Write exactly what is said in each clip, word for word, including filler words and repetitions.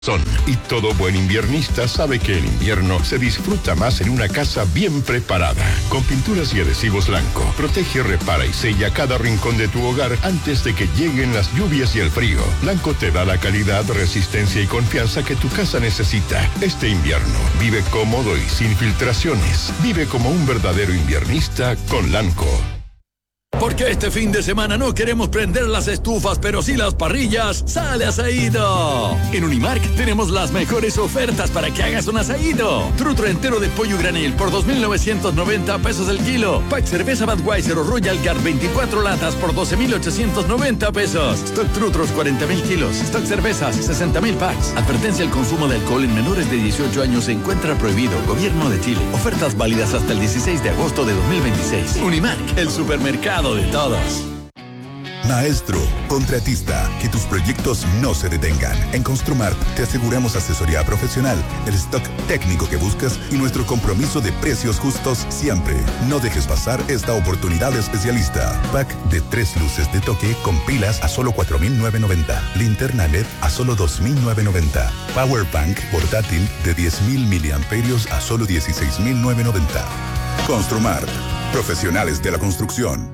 Son. Y todo buen inviernista sabe que el invierno se disfruta más en una casa bien preparada. Con pinturas y adhesivos Lanco, protege, repara y sella cada rincón de tu hogar antes de que lleguen las lluvias y el frío. Lanco te da la calidad, resistencia y confianza que tu casa necesita. Este invierno, vive cómodo y sin filtraciones. Vive como un verdadero inviernista con Lanco. Porque este fin de semana no queremos prender las estufas, pero sí las parrillas, ¡sale asaído! En Unimark tenemos las mejores ofertas para que hagas un asaído. Trutro entero de pollo granel por dos mil novecientos noventa pesos el kilo. Pack cerveza Budweiser o Royal Guard veinticuatro latas por doce mil ochocientos noventa pesos. Stock Trutros cuarenta mil kilos. Stock cervezas sesenta mil packs. Advertencia: el consumo de alcohol en menores de dieciocho años se encuentra prohibido. Gobierno de Chile. Ofertas válidas hasta el dieciséis de agosto de dos mil veintiséis. Unimark, el supermercado de todos. Maestro, contratista, que tus proyectos no se detengan. En Construmart te aseguramos asesoría profesional, el stock técnico que buscas y nuestro compromiso de precios justos siempre. No dejes pasar esta oportunidad especialista. Pack de tres luces de toque con pilas a solo cuatro mil novecientos noventa. Linterna L E D a solo dos mil novecientos noventa. Power Bank portátil de diez mil miliamperios a solo dieciséis mil novecientos noventa. Construmart, profesionales de la construcción.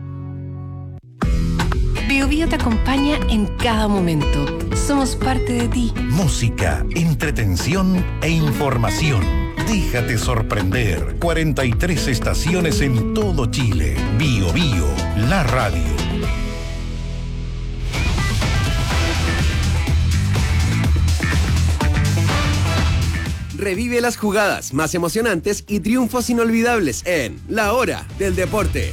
Bio Bio te acompaña en cada momento. Somos parte de ti. Música, entretención e información. Déjate sorprender. cuarenta y tres estaciones en todo Chile. Bio Bio, la radio. Revive las jugadas más emocionantes y triunfos inolvidables en La Hora del Deporte.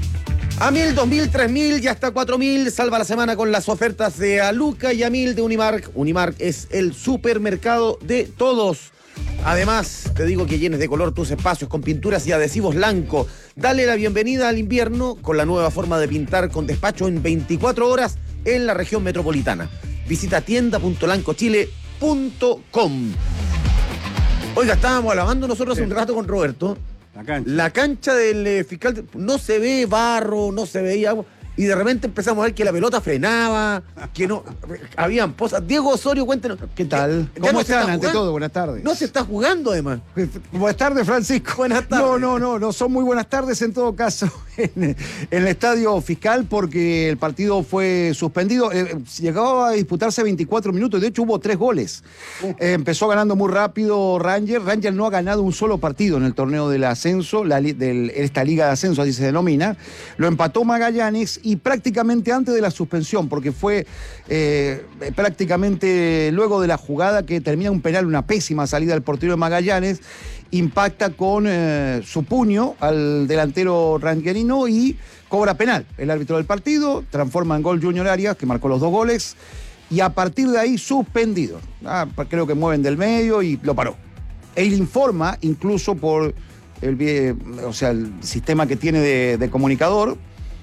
A mil, dos mil, tres mil y hasta cuatro mil. Salva la semana con las ofertas de Aluca y a mil de Unimark. Unimark es el supermercado de todos. Además, te digo que llenes de color tus espacios con pinturas y adhesivos Lanco. Dale la bienvenida al invierno con la nueva forma de pintar con despacho en veinticuatro horas en la región metropolitana. Visita tienda punto lanco chile punto com. Oiga, estábamos alabando nosotros hace un rato con Roberto. La cancha. La cancha del eh, fiscal, no se ve barro, no se veía agua. Y de repente empezamos a ver que la pelota frenaba, que no, habían posas. Diego Osorio, cuéntenos. ¿Qué tal? Ya ¿Cómo no se están? está Ante jugando. todo, buenas tardes. No se está jugando, además. Buenas tardes, Francisco. Buenas tardes. No, no, no, no son muy buenas tardes en todo caso en, en el estadio fiscal porque el partido fue suspendido. Eh, llegaba a disputarse veinticuatro minutos, de hecho hubo tres goles. Uh. Eh, empezó ganando muy rápido Ranger. Ranger no ha ganado un solo partido en el torneo del ascenso, la, del, esta liga de ascenso, así se denomina. Lo empató Magallanes y prácticamente antes de la suspensión, porque fue eh, prácticamente luego de la jugada que termina un penal, una pésima salida del portero de Magallanes, impacta con eh, su puño al delantero rangerino y cobra penal. El árbitro del partido transforma en gol Junior Arias, que marcó los dos goles, y a partir de ahí suspendido. Ah, creo que mueven del medio y lo paró. Él informa, incluso por el, o sea, el sistema que tiene de, de comunicador,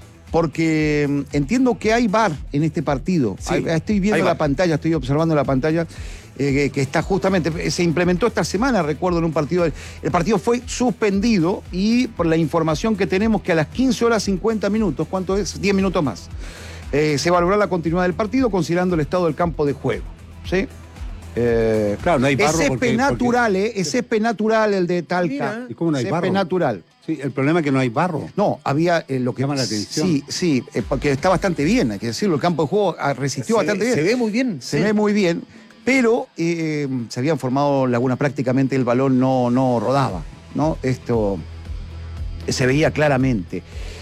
porque entiendo que hay V A R en este partido. Sí, hay, estoy viendo la pantalla, estoy observando la pantalla, eh, que, que está justamente, se implementó esta semana, recuerdo, en un partido. El partido fue suspendido y por la información que tenemos que a las quince horas cincuenta minutos, ¿cuánto es? diez minutos más, eh, se valorará la continuidad del partido considerando el estado del campo de juego. ¿Sí? Eh, claro, no hay barro. Es porque, césped natural, porque... eh, es césped natural el de Talca. Mira. ¿Y cómo no hay césped barro? natural. Sí, el problema es que no hay barro. No, había eh, lo que llama la atención. Sí, sí, eh, porque está bastante bien, hay que decirlo. El campo de juego resistió se, bastante bien. Se ve muy bien. Se sí. ve muy bien, pero eh, se habían formado lagunas, prácticamente el balón no, no rodaba, ¿no? Esto se veía claramente.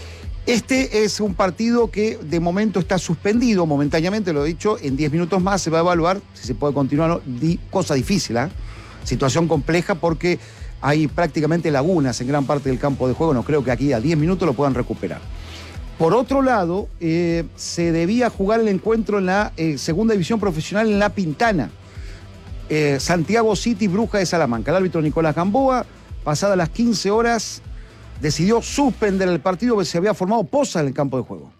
Este es un partido que de momento está suspendido momentáneamente, lo he dicho, en diez minutos más se va a evaluar si se puede continuar o no. Di, cosa difícil, ¿eh? Situación compleja porque hay prácticamente lagunas en gran parte del campo de juego, no creo que aquí a diez minutos lo puedan recuperar. Por otro lado, eh, se debía jugar el encuentro en la eh, segunda división profesional en La Pintana. Eh, Santiago City, Bruja de Salamanca. El árbitro Nicolás Gamboa, pasadas las quince horas, decidió suspender el partido porque se había formado poza en el campo de juego.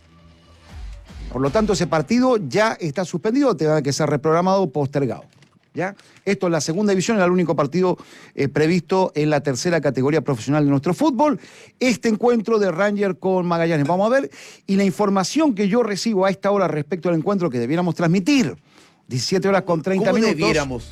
Por lo tanto, ese partido ya está suspendido, tendrá que ser reprogramado o postergado. ¿Ya? Esto es la segunda división, era el único partido eh, previsto en la tercera categoría profesional de nuestro fútbol. Este encuentro de Ranger con Magallanes. Vamos a ver, y la información que yo recibo a esta hora respecto al encuentro que debiéramos transmitir diecisiete horas con treinta ¿Cómo minutos. debiéramos?